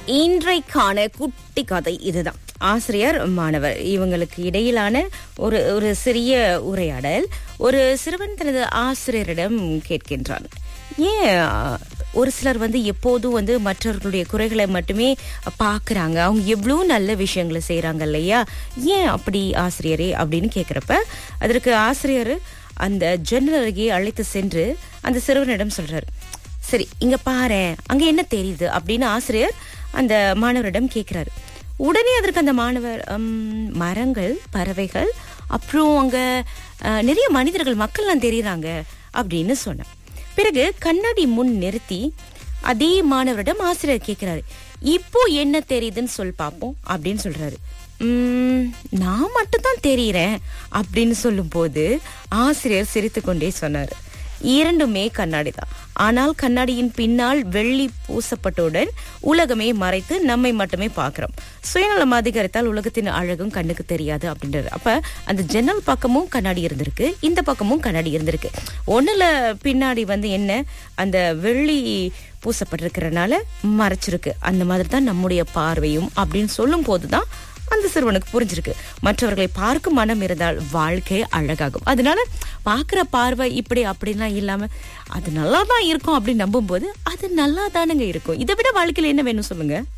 இன்றைக்கான குட்டி கதை இதுதான். ஆசிரியர் மாணவர் இவங்களுக்கு இடையிலான ஒரு ஒரு சிறிய உரையாடல். ஒரு சிறுவன் தனது ஆசிரியரிடம் கேட்கின்றான், ஏன் ஒரு சிலர் எப்போதும் மற்றவர்களுடைய குறைகளை மட்டுமே பாக்குறாங்க, அவங்க எவ்வளவு நல்ல விஷயங்களை செய்யறாங்க இல்லையா, ஏன் அப்படி ஆசிரியரே அப்படின்னு கேக்குறப்ப அதற்கு ஆசிரியர் அந்த ஜன்னல் அருகே அழைத்து சென்று அந்த சிறுவனிடம் சொல்றாரு, சரி இங்க பாரு, அங்க என்ன தெரியுது அப்படின்னு ஆசிரியர் அந்த மாணவரிடம் கேட்கிறாரு. உடனே அதற்கு அந்த மாணவர், மரங்கள், பறவைகள், அப்புறம் அங்க நிறைய மனிதர்கள், மக்கள்லாம் தெரியுறாங்க அப்படின்னு சொன்னார். பிறகு கண்ணாடி முன் நிறுத்தி அதே மாணவரிடம் ஆசிரியர் கேட்கிறாரு, இப்போ என்ன தெரியுதுன்னு சொல் பாப்போம் அப்படின்னு சொல்றாரு. நான் மட்டும்தான் தெரியுறேன் அப்படின்னு சொல்லும் போது ஆசிரியர் சிரித்து கொண்டே சொன்னார், இரண்டுமே கண்ணாடி தான், ஆனால் கண்ணாடியின் பின்னால் வெள்ளி பூசப்பட்டவுடன் உலகமே மறைத்து நம்மை மட்டுமே பார்க்கிறோம். சுயநலம் அதிகரித்தால் உலகத்தின் அழகும் கண்ணுக்கு தெரியாது அப்படின்றது. அப்ப அந்த ஜன்னல் பக்கமும் கண்ணாடி இருந்திருக்கு, இந்த பக்கமும் கண்ணாடி இருந்திருக்கு. ஒண்ணுல பின்னாடி என்ன, அந்த வெள்ளி பூசப்பட்டிருக்கிறனால மறைச்சிருக்கு. அந்த மாதிரி தான் நம்முடைய பார்வையும் அப்படின்னு சொல்லும் போதுதான் அந்த சிறுவனுக்கு புரிஞ்சிருக்கு, மற்றவர்களை பார்க்கும் மனம் இருந்தால் வாழ்க்கை அழகாகும். அதனால பாக்குற பார்வை இப்படி அப்படின்லாம் இல்லாம அது நல்லாதான் இருக்கும் அப்படின்னு நம்பும் போது அது நல்லா தானுங்க இருக்கும். இதை விட வாழ்க்கையில என்ன வேணும் சொல்லுங்க.